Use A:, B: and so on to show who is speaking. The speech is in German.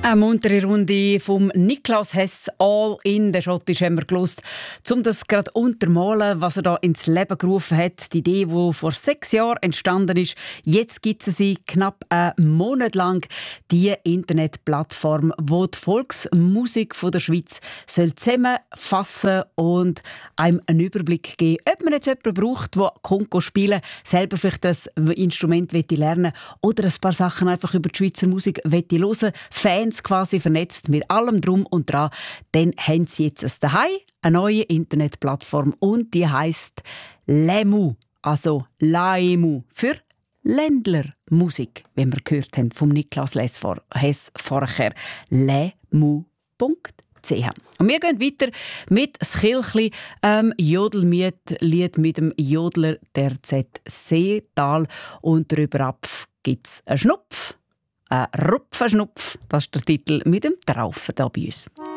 A: Eine muntere Runde vom Niklaus Hess «All in». Der Schottisch haben wir gelost, um das gerade untermalen, was er da ins Leben gerufen hat. Die Idee, die vor 6 Jahren entstanden ist. Jetzt gibt es sie knapp einen Monat lang. Die Internetplattform, wo die Volksmusik der Schweiz zusammenfassen und einem einen Überblick geben, ob man jetzt jemanden braucht, der Kongo spielen, selber vielleicht das Instrument lernen will oder ein paar Sachen einfach über die Schweizer Musik hören, Fans quasi vernetzt mit allem Drum und Dran, dann haben sie jetzt ein Daheim, eine neue Internetplattform und die heisst Lemu, also Laemu für Ländlermusik, wie wir gehört haben vom Niklaus Hess vorher. Lemu.ch. Und wir gehen weiter mit Skilchli, Jodelmiet-Lied mit dem Jodler der ZC-Tal und darüber ab gibt es einen Schnupf. Ein Rupfenschnupf, das ist der Titel mit dem Traufen hier bei uns.